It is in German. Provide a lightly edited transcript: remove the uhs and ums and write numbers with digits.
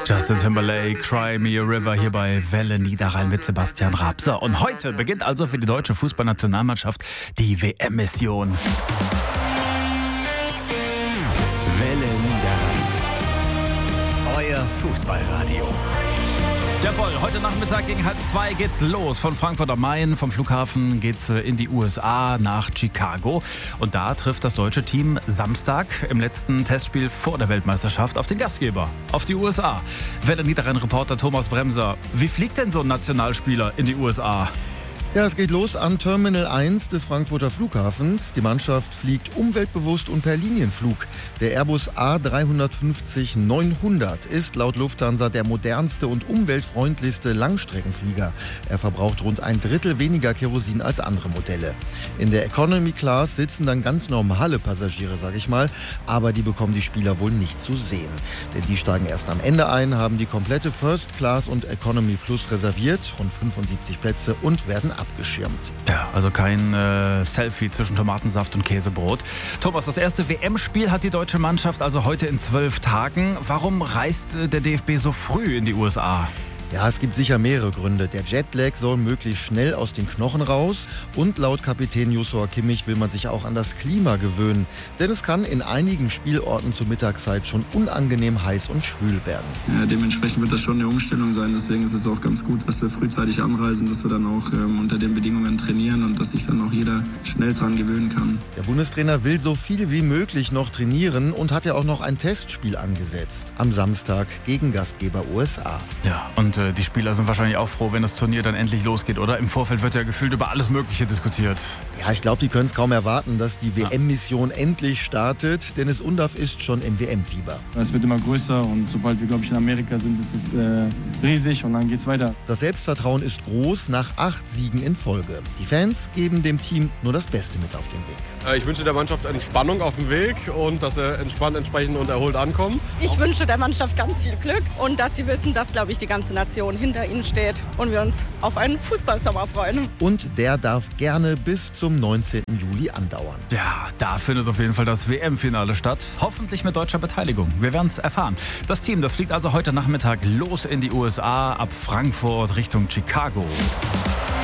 Justin Timberlake, Cry Me a River hier bei Welle Niederrhein mit Sebastian Raab. So, und heute beginnt also für die deutsche Fußballnationalmannschaft die WM-Mission. Welle Niederrhein. Euer Fußballradio. Jawohl, heute Nachmittag gegen 1:30 geht's los. Von Frankfurt am Main, vom Flughafen geht's in die USA nach Chicago. Und da trifft das deutsche Team Samstag im letzten Testspiel vor der Weltmeisterschaft auf den Gastgeber, auf die USA. Welle Niederrhein-Reporter Thomas Bremser. Wie fliegt denn so ein Nationalspieler in die USA? Ja, es geht los an Terminal 1 des Frankfurter Flughafens. Die Mannschaft fliegt umweltbewusst und per Linienflug. Der Airbus A350-900 ist laut Lufthansa der modernste und umweltfreundlichste Langstreckenflieger. Er verbraucht rund 1/3 weniger Kerosin als andere Modelle. In der Economy Class sitzen dann ganz normale Passagiere, sag ich mal. Aber die bekommen die Spieler wohl nicht zu sehen. Denn die steigen erst am Ende ein, haben die komplette First Class und Economy Plus reserviert, rund 75 Plätze, und werden abgeschirmt. Ja, also kein Selfie zwischen Tomatensaft und Käsebrot. Thomas, das erste WM-Spiel hat die deutsche Mannschaft also heute in 12 Tagen. Warum reist der DFB so früh in die USA? Ja, es gibt sicher mehrere Gründe. Der Jetlag soll möglichst schnell aus den Knochen raus. Und laut Kapitän Joshua Kimmich will man sich auch an das Klima gewöhnen. Denn es kann in einigen Spielorten zur Mittagszeit schon unangenehm heiß und schwül werden. Ja, dementsprechend wird das schon eine Umstellung sein. Deswegen ist es auch ganz gut, dass wir frühzeitig anreisen, dass wir dann auch unter den Bedingungen trainieren und dass sich dann auch jeder schnell dran gewöhnen kann. Der Bundestrainer will so viel wie möglich noch trainieren und hat ja auch noch ein Testspiel angesetzt. Am Samstag gegen Gastgeber USA. Ja, und die Spieler sind wahrscheinlich auch froh, wenn das Turnier dann endlich losgeht, oder? Im Vorfeld wird ja gefühlt über alles Mögliche diskutiert. Ja, ich glaube, die können es kaum erwarten, dass die WM-Mission endlich startet. Dennis Undaff ist schon im WM-Fieber. Es wird immer größer und sobald wir, glaube ich, in Amerika sind, ist es riesig und dann geht's weiter. Das Selbstvertrauen ist groß nach 8 Siegen in Folge. Die Fans geben dem Team nur das Beste mit auf den Weg. Ich wünsche der Mannschaft Entspannung auf dem Weg und dass sie entspannt, entsprechend und erholt ankommen. Ich wünsche der Mannschaft ganz viel Glück und dass sie wissen, dass, glaube ich, die ganze Nation hinter ihnen steht und wir uns auf einen Fußballsommer freuen. Und der darf gerne bis zum 19. Juli andauern. Ja, da findet auf jeden Fall das WM-Finale statt. Hoffentlich mit deutscher Beteiligung. Wir werden es erfahren. Das Team, das fliegt also heute Nachmittag los in die USA ab Frankfurt Richtung Chicago.